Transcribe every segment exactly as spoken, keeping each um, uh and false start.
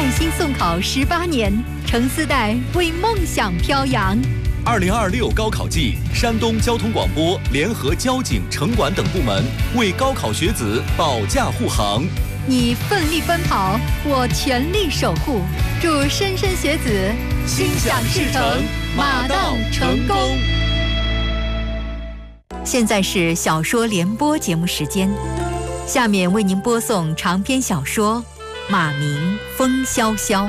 耐心送考十八年，程思代为梦想飘扬。 二零二六高考季，山东交通广播联合交警、城管等部门为高考学子保驾护航。 你奋力奔跑，我全力守护。祝莘莘学子心想事成，马到成功。现在是小说联播节目时间，下面为您播送长篇小说《马明风萧萧》。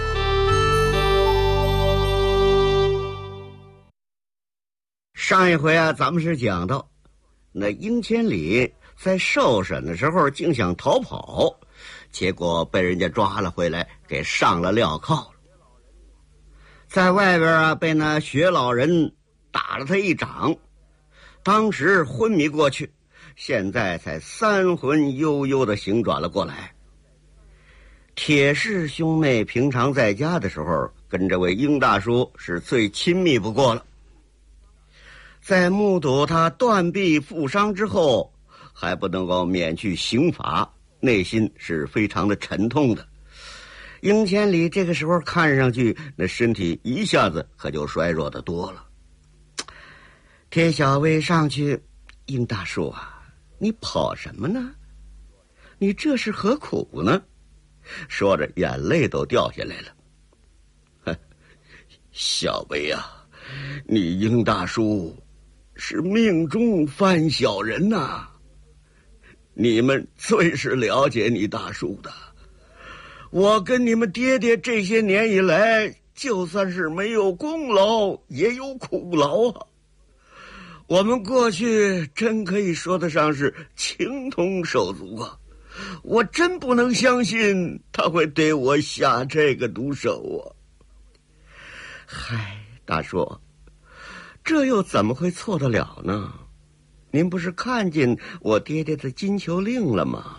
上一回啊，咱们是讲到那英千里在受审的时候竟想逃跑，结果被人家抓了回来，给上了镣铐了。在外边啊，被那薛老人打了他一掌，当时昏迷过去，现在才三魂悠悠地醒转了过来。铁氏兄妹平常在家的时候，跟这位英大叔是最亲密不过了。在目睹他断臂负伤之后，还不能够免去刑罚，内心是非常的沉痛的。英千里这个时候看上去那身体一下子可就衰弱的多了。铁小薇上去，英大叔啊，你跑什么呢？你这是何苦呢？说着眼泪都掉下来了。小薇啊，你英大叔是命中犯小人呐、啊！你们最是了解你大叔的。我跟你们爹爹这些年以来，就算是没有功劳，也有苦劳啊。我们过去真可以说得上是情同手足啊。我真不能相信他会对我下这个毒手啊。嗨，大叔，这又怎么会错得了呢？您不是看见我爹爹的金球令了吗？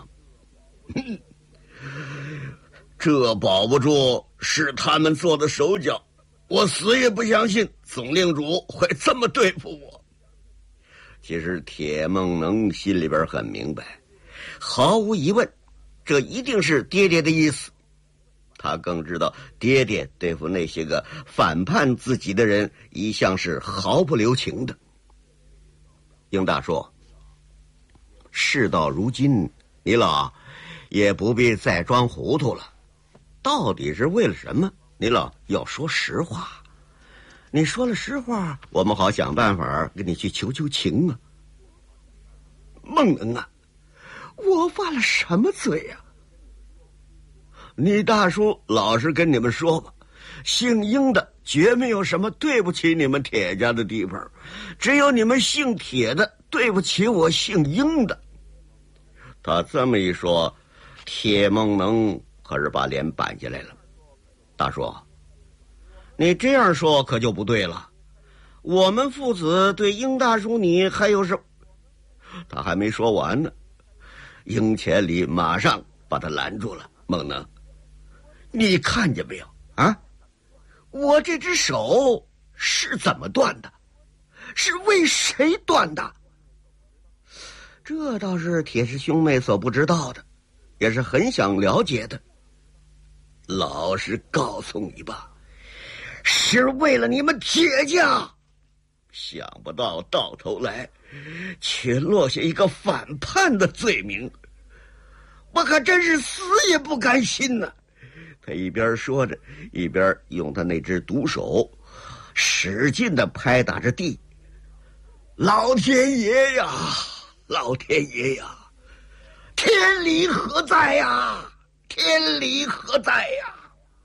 这保不住是他们做的手脚，我死也不相信总令主会这么对付我。其实铁梦能心里边很明白，毫无疑问，这一定是爹爹的意思。他更知道爹爹对付那些个反叛自己的人一向是毫不留情的。英大叔，事到如今，你老也不必再装糊涂了，到底是为了什么？你老要说实话。你说了实话，我们好想办法给你去求求情啊。孟能啊，我犯了什么罪呀、啊？你大叔老实跟你们说吧，姓英的绝没有什么对不起你们铁家的地方，只有你们姓铁的对不起我姓英的。他这么一说，铁梦能可是把脸板下来了。大叔，你这样说可就不对了。我们父子对英大叔你还有什么？他还没说完呢，英千里马上把他拦住了。孟能，你看见没有啊？我这只手是怎么断的？是为谁断的？这倒是铁氏兄妹所不知道的，也是很想了解的。老实告诉你吧，是为了你们铁家。想不到到头来却落下一个反叛的罪名，我可真是死也不甘心呢、啊。他一边说着，一边用他那只毒手使劲地拍打着地。老天爷呀，老天爷呀，天理何在呀？天理何在呀？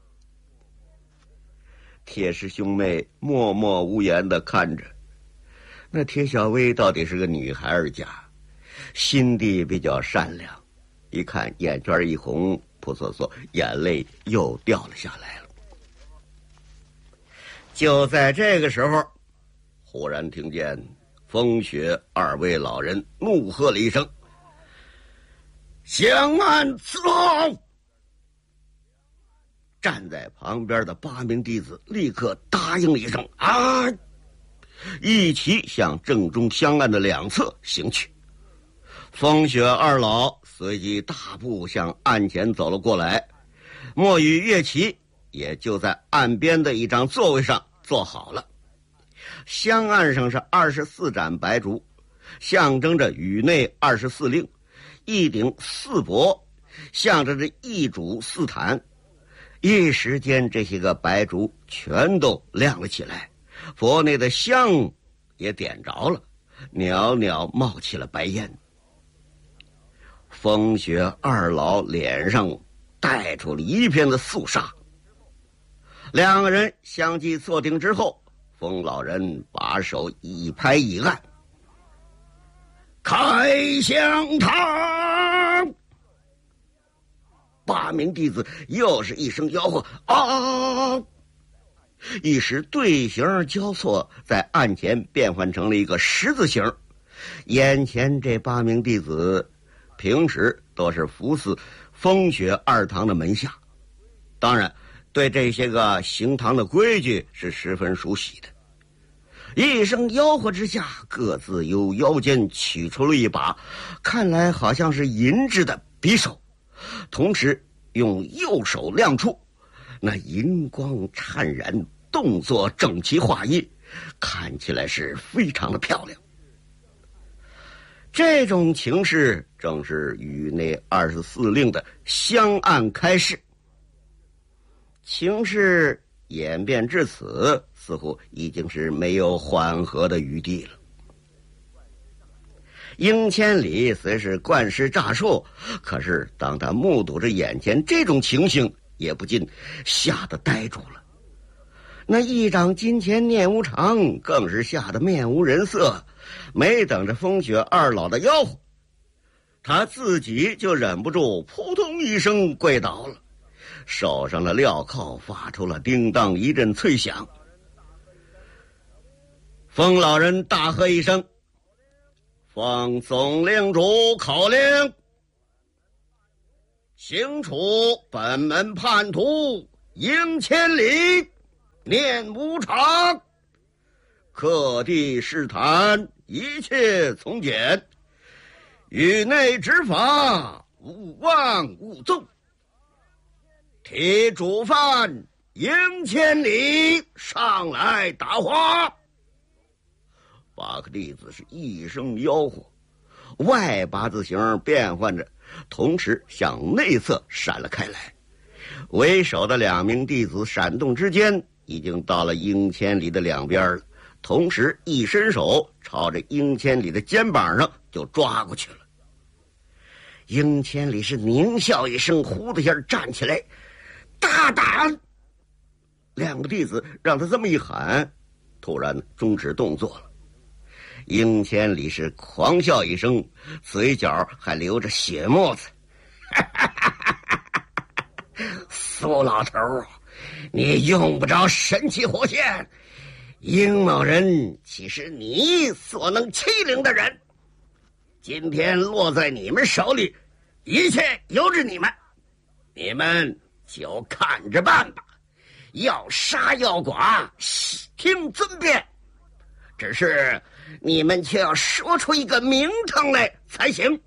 铁氏兄妹默默无言地看着。那铁小薇到底是个女孩儿家，心地比较善良，一看眼圈一红，扑簌簌，眼泪又掉了下来了。就在这个时候，忽然听见风雪二位老人怒喝了一声：“将案伺候！”站在旁边的八名弟子立刻答应了一声：“啊！”一起向正中香案的两侧行去。风雪二老随即大步向案前走了过来， 墨雨乐旗也就在岸边的一张座位上坐好了。香案上是二十四盏白烛，象征着宇内二十四令，一顶四帛，象征着一主四坛。一时间，这些个白烛全都亮了起来，佛内的香也点着了，袅袅冒起了白烟。风雪二老脸上带出了一片的肃杀。两个人相继坐定之后，风老人把手一拍一按，开香堂。八名弟子又是一声吆喝啊！一时队形交错，在案前变换成了一个十字形。眼前这八名弟子平时都是服侍风雪二堂的门下，当然对这些个行堂的规矩是十分熟悉的。一声吆喝之下，各自由腰间取出了一把看来好像是银质的匕首，同时用右手亮出，那银光灿然，动作整齐划一，看起来是非常的漂亮。这种情势正是宇内二十四令的香案开示。情势演变至此，似乎已经是没有缓和的余地了。英千里虽是冠师诈术，可是当他目睹着眼前这种情形，也不禁吓得呆住了。那一掌金钱念无常更是吓得面无人色，没等着风雪二老的吆喝，他自己就忍不住扑通一声跪倒了，手上的镣铐发出了叮当一阵脆响。风老人大喝一声，奉总令主口令，行处本门叛徒应千里，念无常，各地试探，一切从简，宇内执法，勿忘勿纵。提主犯应千里上来打花。八个弟子是一声吆喝，外八字形变换着，同时向内侧闪了开来。为首的两名弟子闪动之间，已经到了应千里的两边了，同时一伸手朝着应千里的肩膀上就抓过去了。应千里是狞笑一声，呼的一下站起来，大胆！两个弟子让他这么一喊，突然终止动作了。应千里是狂笑一声，嘴角还流着血沫子。苏老头，你用不着神气活现，应某人岂是你所能欺凌的人？今天落在你们手里，一切由着你们，你们就看着办吧，要杀要剐，悉听尊便。只是你们却要说出一个名堂来才行。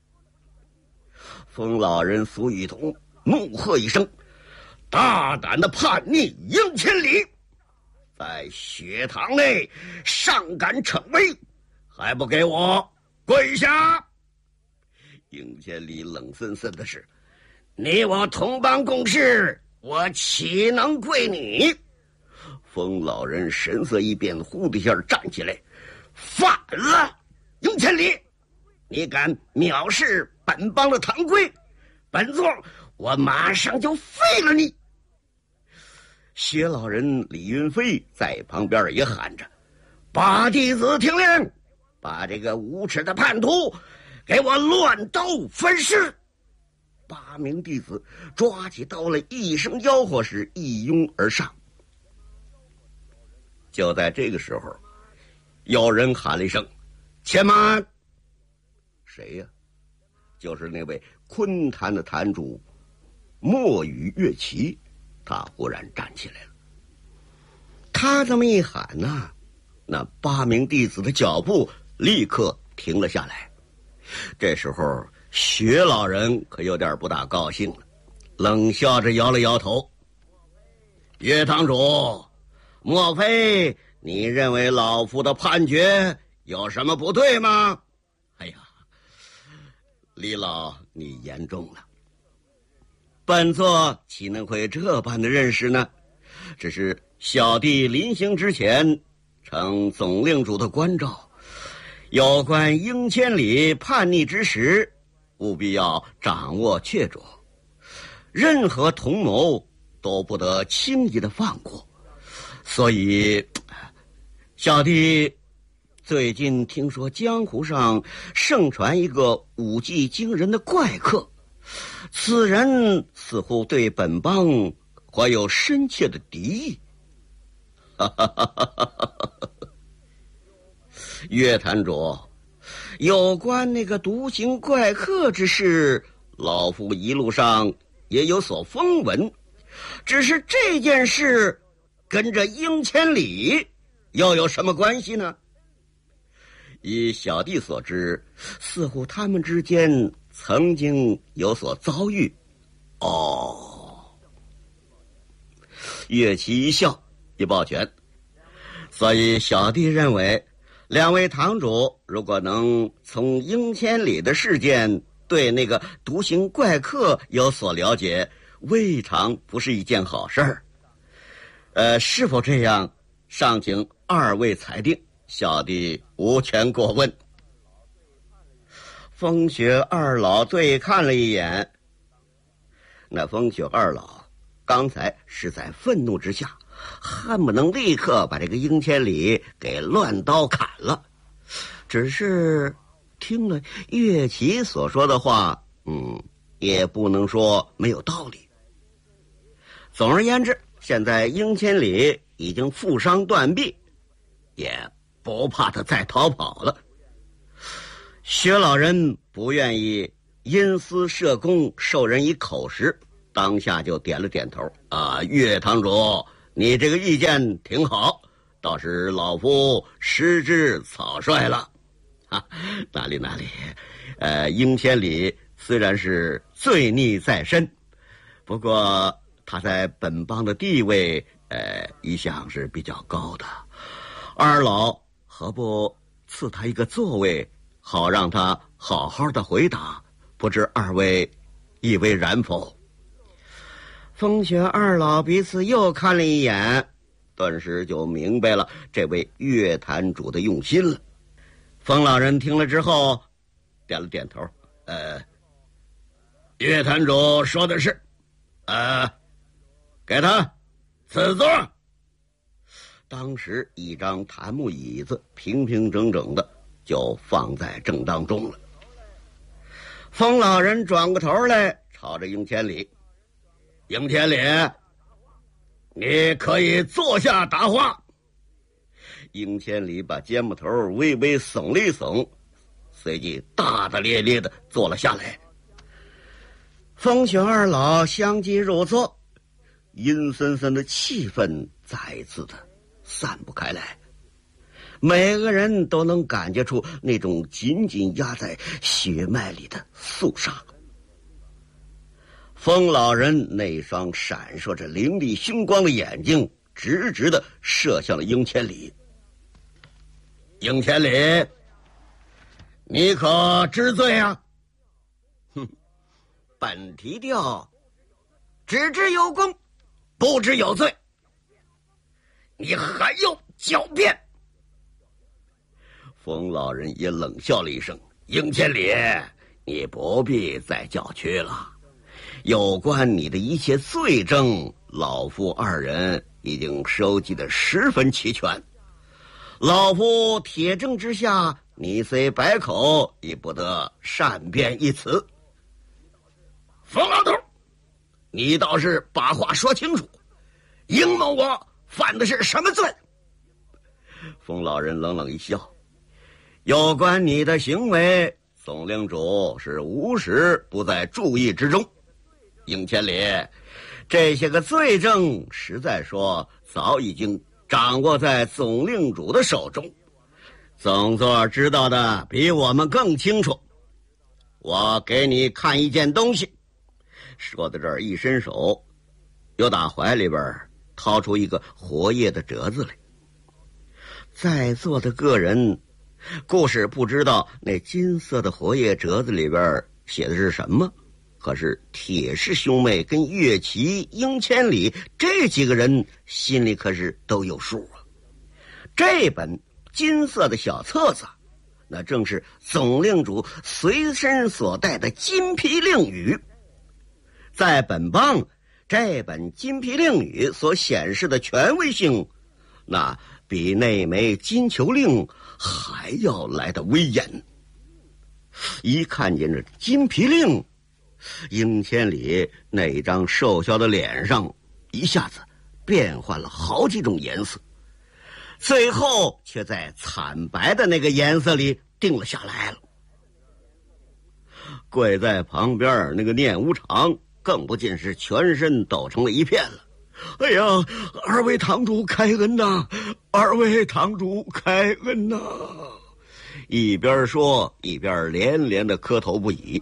风老人苏雨桐怒喝一声，大胆的叛逆应千里，在血堂内尚敢逞威，还不给我跪下！应千里冷森森的是，你我同帮共事，我岂能跪你？风老人神色一变，呼的一下站起来，反了！应千里，你敢藐视本帮的堂规，本座我马上就废了你！薛老人李云飞在旁边也喊着，八弟子听令，把这个无耻的叛徒给我乱刀分尸！八名弟子抓起刀来，一声吆喝时一拥而上。就在这个时候，有人喊了一声，且慢！谁呀？就是那位昆坛的坛主墨雨乐旗。他忽然站起来了。他这么一喊呢，那八名弟子的脚步立刻停了下来。这时候薛老人可有点不大高兴了， 冷笑着摇了摇头。岳堂主，莫非你认为老夫的判决有什么不对吗？哎呀，李老你言重了。本座岂能会这般的认识呢？只是小弟临行之前承总令主的关照，有关英千里叛逆之时，务必要掌握确凿，任何同谋都不得轻易的放过。所以小弟最近听说江湖上盛传一个武技惊人的怪客，此人似乎对本帮怀有深切的敌意。岳坛主，有关那个独行怪客之事，老夫一路上也有所风闻，只是这件事跟着英千里又有什么关系呢？以小弟所知，似乎他们之间曾经有所遭遇。哦，岳奇一笑，一抱拳。所以小弟认为，两位堂主如果能从英千里的事件对那个独行怪客有所了解，未尝不是一件好事儿。呃，是否这样，尚请二位裁定，小弟无权过问。风雪二老对看了一眼，那风雪二老刚才是在愤怒之下，恨不能立刻把这个英千里给乱刀砍了。只是听了岳奇所说的话，嗯，也不能说没有道理。总而言之，现在英千里已经负伤断臂，也不怕他再逃跑了。薛老人不愿意因私设公，受人以口实，当下就点了点头。啊，岳堂主，你这个意见挺好，倒是老夫失之草率了。啊，哪里哪里，呃，英千里虽然是罪孽在身，不过他在本帮的地位，呃，一向是比较高的。二老何不赐他一个座位，好让他好好的回答？不知二位以为然否？风雪二老彼此又看了一眼，顿时就明白了这位岳坛主的用心了。风老人听了之后点了点头，呃，岳坛主说的是，呃，给他赐座。当时一张檀木椅子平平整整的就放在正当中了。风老人转过头来，朝着英千里，英千里，你可以坐下答话。英千里把肩膀头微微耸了一耸，随即大大咧咧的坐了下来。风雪二老相继入座，阴森森的气氛再次的散不开来，每个人都能感觉出那种紧紧压在血脉里的肃杀。风老人那双闪烁着凌厉凶光的眼睛直直的射向了英千里。英千里，你可知罪啊？哼，本提调只知有功，不知有罪，你还要狡辩？风老人也冷笑了一声，英千里，你不必再叫屈了，有关你的一切罪证，老夫二人已经收集得十分齐全，老夫铁证之下，你虽百口亦不得善辩一词。冯老头，你倒是把话说清楚，英某我犯的是什么罪？风老人冷冷一笑，有关你的行为，总令主是无时不在注意之中。英千里，这些个罪证实在说早已经掌握在总令主的手中，总座知道的比我们更清楚。我给你看一件东西， 说到这儿，一伸手，又打怀里边掏出一个活页的折子来。在座的个人，故事不知道那金色的活页折子里边写的是什么，可是铁氏兄妹跟岳奇、英千里这几个人心里可是都有数啊。这本金色的小册子，那正是总令主随身所带的金批令语。在本邦，这本金批令语所显示的权威性，那比那枚金球令还要来得威严。一看见这金批令，英千里那张瘦削的脸上一下子变换了好几种颜色，最后却在惨白的那个颜色里定了下来了。跪在旁边那个念无常更不禁是全身抖成了一片了。哎呀，二位堂主开恩呐！二位堂主开恩呐！一边说一边连连的磕头不已。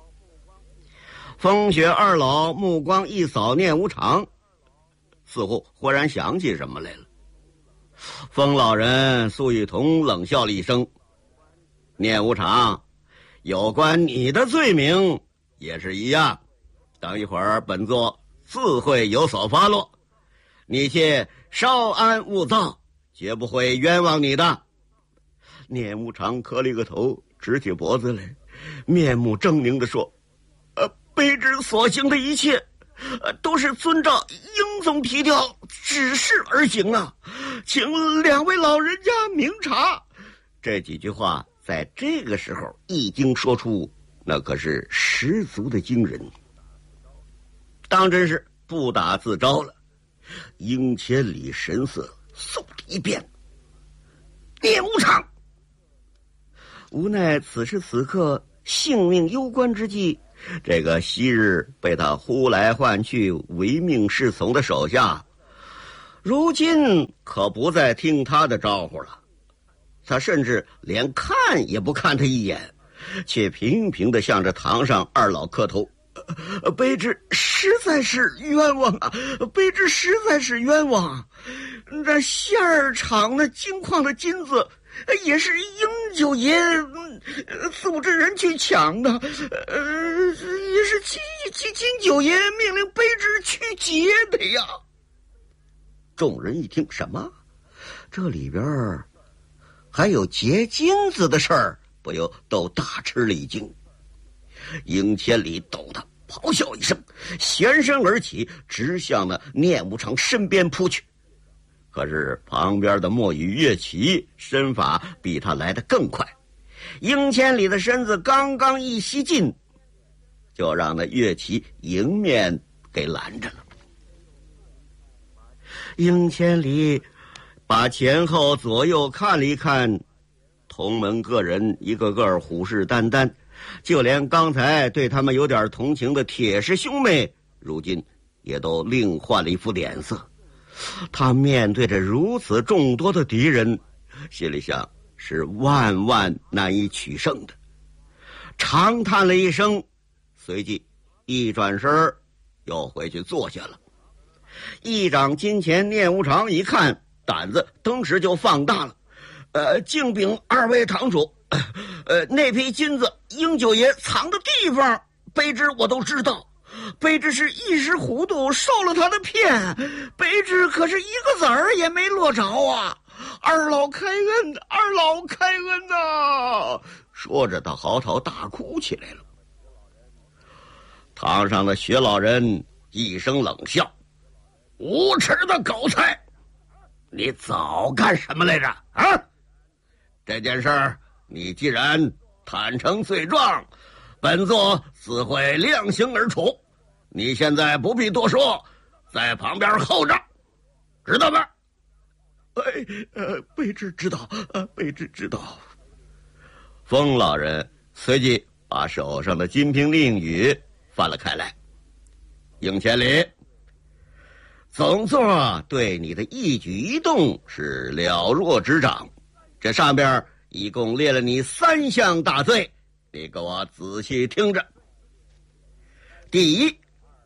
风雪二老目光一扫念无常，似乎忽然想起什么来了。风老人苏玉彤冷笑了一声：“念无常，有关你的罪名也是一样，等一会儿本座自会有所发落，你且稍安勿躁，绝不会冤枉你的。”念无常磕了一个头，直起脖子来，面目狰狞地说：“呃，卑职所行的一切，呃，都是遵照英宗提调指示而行啊，请两位老人家明察。”这几句话在这个时候一经说出，那可是十足的惊人，当真是不打自招了。英千里神色嗖的一变，念无常。无奈此时此刻性命攸关之际，这个昔日被他呼来唤去唯命是从的手下，如今可不再听他的招呼了。他甚至连看也不看他一眼，却频频地向着堂上二老磕头：“卑职实在是冤枉啊！卑职实在是冤枉！这馅儿厂那金矿的金子，也是英九爷组织人去抢的，呃，也是金金金九爷命令卑职去劫的呀。”众人一听，什么？这里边还有劫金子的事儿，不由都大吃了一惊。英千里抖得咆哮一声，旋身而起，直向那念无常身边扑去。可是旁边的墨雨乐旗身法比他来得更快，英千里的身子刚刚一吸劲，就让那乐旗迎面给拦着了。英千里把前后左右看了一看，同门个人一个个虎视眈眈，就连刚才对他们有点同情的铁氏兄妹，如今也都另换了一副脸色。他面对着如此众多的敌人，心里想是万万难以取胜的，长叹了一声，随即一转身又回去坐下了。一掌金钱念无常一看，胆子登时就放大了。呃，敬禀二位堂主，呃，那批金子英九爷藏的地方，卑职我都知道。卑职是一时糊涂受了他的骗，卑职可是一个子儿也没落着啊！二老开恩，二老开恩呐、啊！说着，他嚎啕大哭起来了。堂上的薛老人一声冷笑：“无耻的狗才，你早干什么来着？啊！这件事儿，你既然坦诚罪状，本座自会量刑而处。你现在不必多说，在旁边候着，知道吗？”“哎，呃，卑职知道，呃，卑职知道。”风老人随即把手上的金瓶令语翻了开来。“英千里，总座对你的一举一动是了若指掌，这上边一共列了你三项大罪，你给我仔细听着。第一，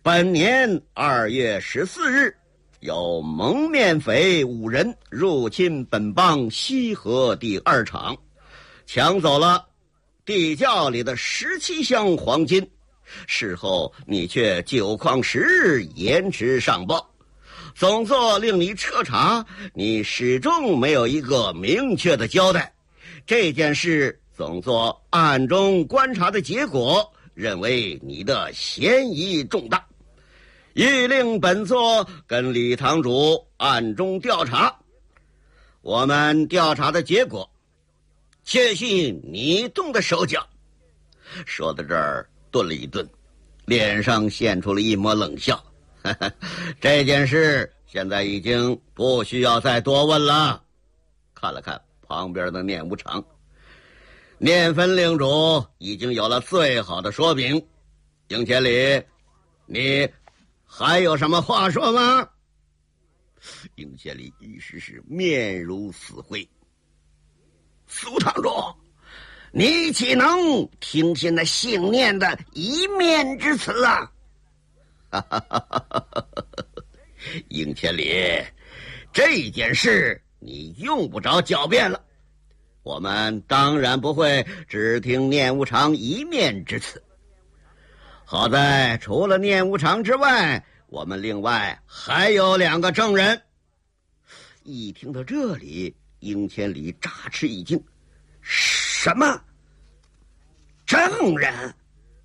本年二月十四日，有蒙面匪五人入侵本邦西河第二场，抢走了地窖里的十七箱黄金。事后你却久旷时日，延迟上报。总座令你彻查，你始终没有一个明确的交代。这件事总座暗中观察的结果，认为你的嫌疑重大，欲令本座跟李堂主暗中调查。我们调查的结果，确信你动的手脚。说到这儿顿了一顿，脸上现出了一抹冷笑。呵呵，这件事现在已经不需要再多问了。看了看旁边的念无常，念分令主已经有了最好的说明。应千里，你还有什么话说吗？应千里一时是面如死灰。苏堂主，你岂能听信那姓念的一面之词啊？哈哈哈哈哈！应千里，这件事你用不着狡辩了。我们当然不会只听念无常一面之词。好在除了念无常之外，我们另外还有两个证人。一听到这里，应千里乍吃一惊。什么证人？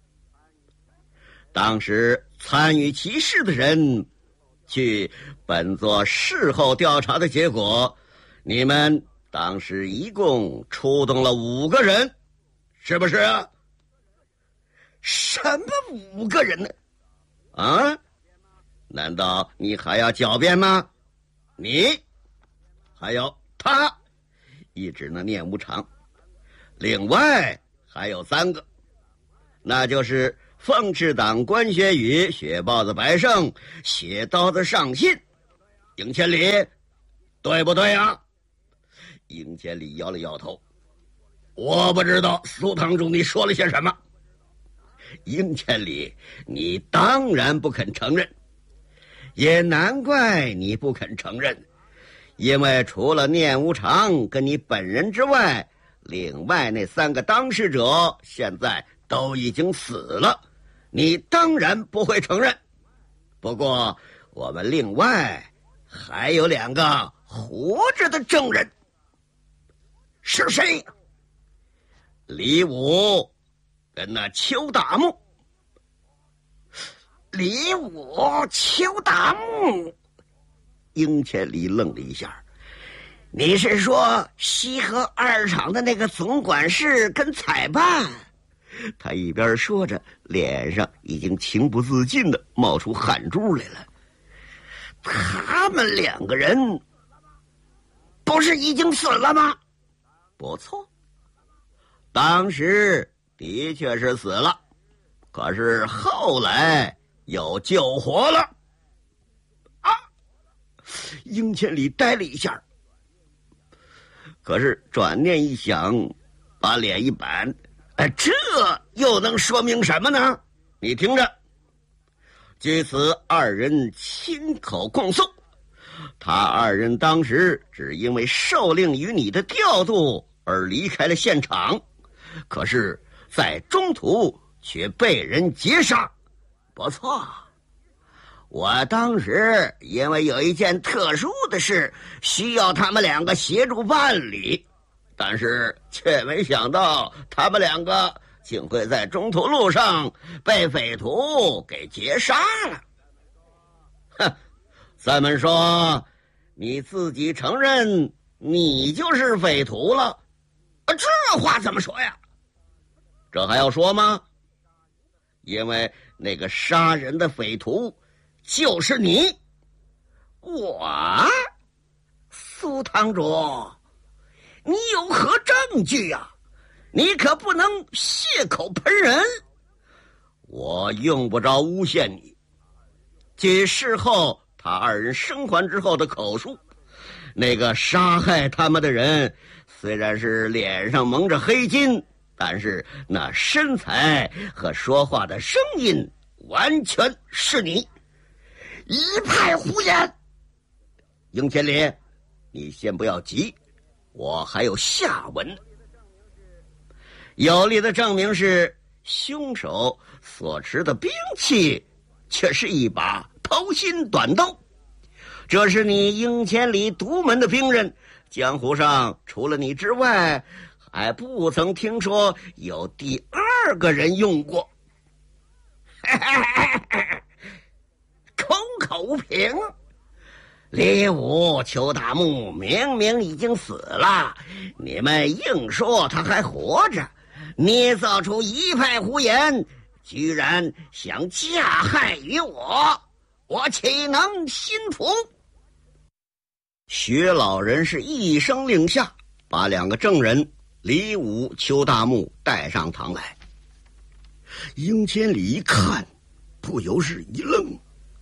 当时参与其事的人，据本座事后调查的结果，你们当时一共出动了五个人，是不是啊？什么五个人呢？啊？难道你还要狡辩吗？你，还有他，一指那念无常。另外还有三个，那就是奉赤党关学宇、雪豹子白胜、血刀子上信。应千里，对不对啊？应千里摇了摇头，我不知道苏堂主你说了些什么。应千里，你当然不肯承认，也难怪你不肯承认，因为除了念无常跟你本人之外，另外那三个当事者现在都已经死了，你当然不会承认。不过我们另外还有两个活着的证人。是谁？李武跟那邱大木。李武、邱大木。应千里愣了一下，你是说西河二厂的那个总管事跟采办？他一边说着，脸上已经情不自禁地冒出汗珠来了。他们两个人不是已经死了吗？不错，当时的确是死了，可是后来又救活了。啊！应千里呆了一下，可是转念一想，把脸一板，哎，这又能说明什么呢？你听着，据此二人亲口供诉，他二人当时只因为受令于你的调度而离开了现场，可是在中途却被人劫杀。不错，我当时因为有一件特殊的事需要他们两个协助办理，但是却没想到他们两个竟会在中途路上被匪徒给劫杀了。哼，咱们说你自己承认你就是匪徒了，这话怎么说呀？这还要说吗？因为那个杀人的匪徒就是你。我？苏堂主，你有何证据呀？你可不能血口喷人。我用不着诬陷你。据事后他二人生还之后的口述，那个杀害他们的人虽然是脸上蒙着黑巾，但是那身材和说话的声音完全是你一派胡言。应千里，你先不要急，我还有下文。有力的证明是凶手所持的兵器却是一把头心短刀，这是你应千里独门的兵刃，江湖上除了你之外还不曾听说有第二个人用过。空口无凭，李武、邱大木明明已经死了，你们硬说他还活着，捏造出一派胡言，居然想加害于我，我岂能心服？薛老人是一声令下，把两个证人李武、邱大木带上堂来。应千里一看，不由是一愣，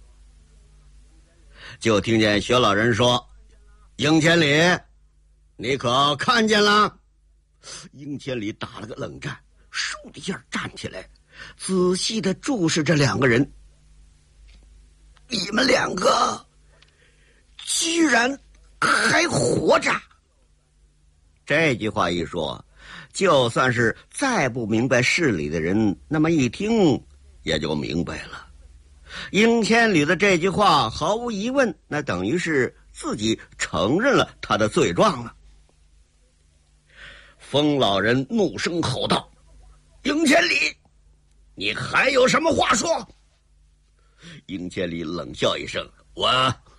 就听见薛老人说：“应千里，你可看见了？”应千里打了个冷战，倏的一下站起来，仔细地注视着两个人。你们两个居然还活着！这句话一说，就算是再不明白事理的人，那么一听也就明白了。应千里的这句话毫无疑问，那等于是自己承认了他的罪状了。风老人怒声吼道：“应千里，你还有什么话说？”应千里冷笑一声：“我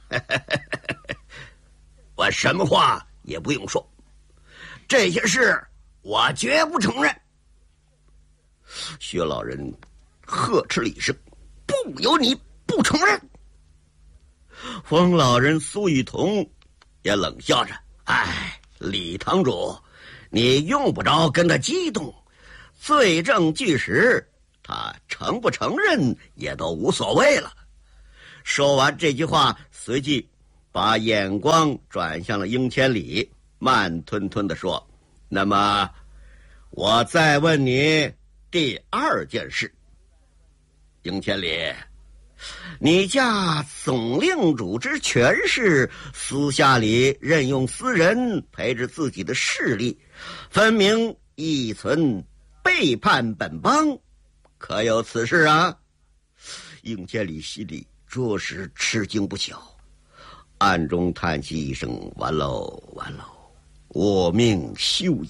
我什么话也不用说，这些事我绝不承认。”薛老人呵斥了一声：“不由你不承认！”风老人苏玉彤也冷笑着：“哎，李堂主，你用不着跟他激动，罪证据实，他承不承认也都无所谓了。”说完这句话，随即把眼光转向了应千里，慢吞吞地说：“那么我再问你第二件事。应千里，你驾总令主之权势，私下里任用私人培植自己的势力，分明意存背叛本邦，可有此事啊？”应千里心里着实吃惊不小，暗中叹息一声：“完喽完喽，我命休也。”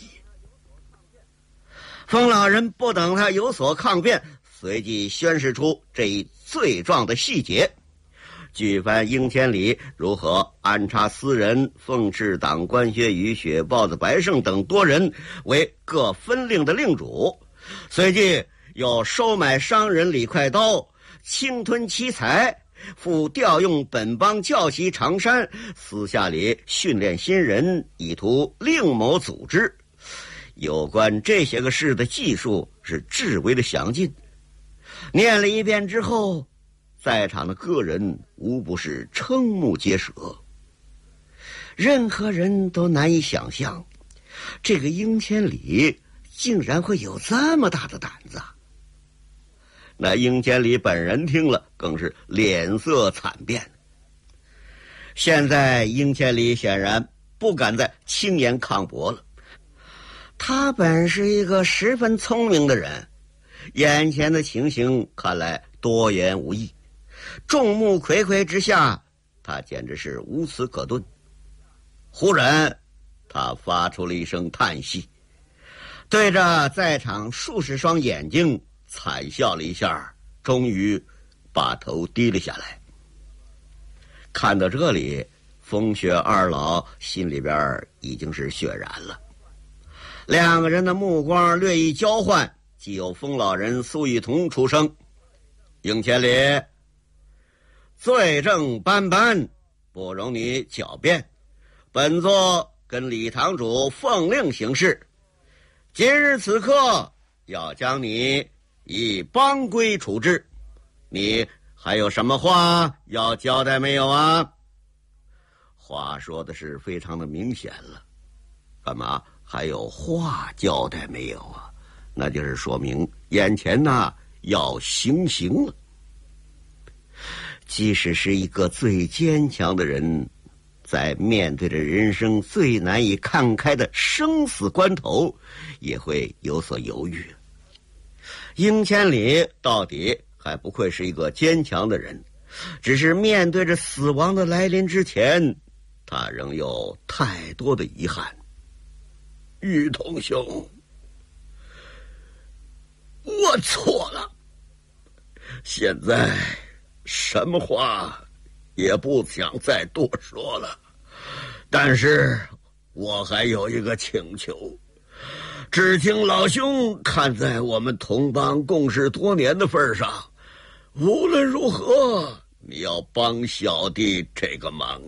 风老人不等他有所抗辩，随即宣示出这一罪状的细节，举凡应千里如何安插私人，奉斥党官薛宇、雪豹子白胜等多人为各分令的令主，随即又收买商人李快刀，侵吞其财，复调用本邦教习常山，私下里训练新人，以图另谋组织。有关这些个事的技术是至为的详尽。念了一遍之后，在场的个人无不是瞠目结舌，任何人都难以想象，这个应千里竟然会有这么大的胆子。那应千里本人听了更是脸色惨变。现在应千里显然不敢再轻言抗驳了，他本是一个十分聪明的人，眼前的情形看来多言无益，众目睽睽之下，他简直是无词可顿。忽然他发出了一声叹息，对着在场数十双眼睛惨笑了一下，终于把头低了下来。看到这里，风雪二老心里边已经是雪然了。两个人的目光略一交换，既有风老人苏玉彤出声：“应千里，罪证斑斑，不容你狡辩，本座跟李堂主奉令行事，今日此刻要将你以帮规处置，你还有什么话要交代没有啊？”话说的是非常的明显了，干嘛还有话交代没有啊？那就是说明眼前呐要行刑了。 即使是一个最坚强的人，在面对着人生最难以看开的生死关头，也会有所犹豫。英千里到底还不愧是一个坚强的人，只是面对着死亡的来临之前，他仍有太多的遗憾。玉童兄，我错了，现在什么话也不想再多说了，但是我还有一个请求，只请老兄看在我们同帮共事多年的份上，无论如何你要帮小弟这个忙。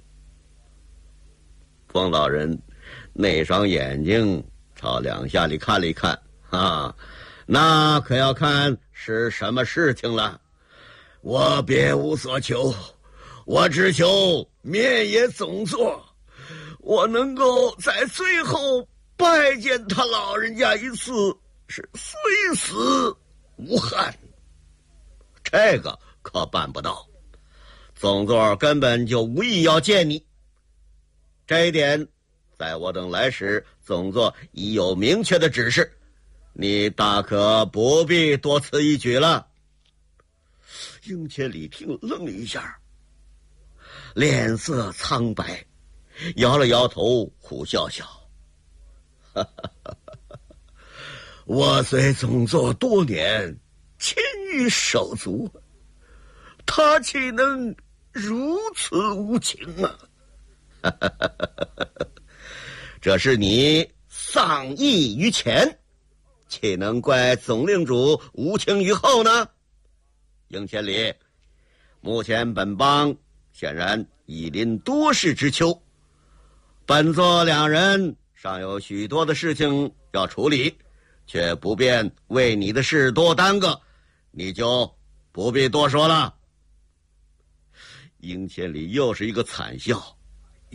风老人那双眼睛朝两下里看了一看，啊，那可要看是什么事情了。我别无所求，我只求面野总座，我能够在最后拜见他老人家一次，是虽死无憾。这个可办不到，总座根本就无意要见你，这一点在我等来时，总座已有明确的指示，你大可不必多此一举了。英千里听愣了一下，脸色苍白，摇了摇头，苦笑笑。哈哈哈哈，我随总座多年，亲于手足，他岂能如此无情啊？哈哈哈哈，这是你丧意于前，岂能怪总令主无情于后呢？英千里，目前本邦显然已临多事之秋，本座两人尚有许多的事情要处理，却不便为你的事多耽搁，你就不必多说了。英千里又是一个惨笑，